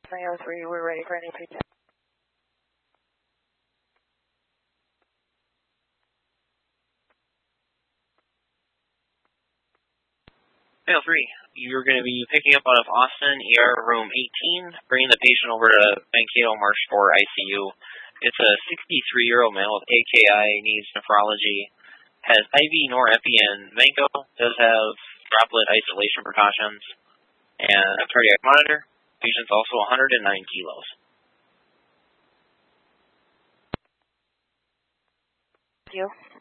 303, we're ready for any pre-test. Mail 3, you're going to be picking up out of Austin, ER room 18, bringing the patient over to Mankato Marsh 4 ICU. It's a 63-year-old male with AKI, needs nephrology, has IV norepi and Vanco, does have droplet isolation precautions, and a cardiac monitor. Patient's also 109 kilos. Thank you.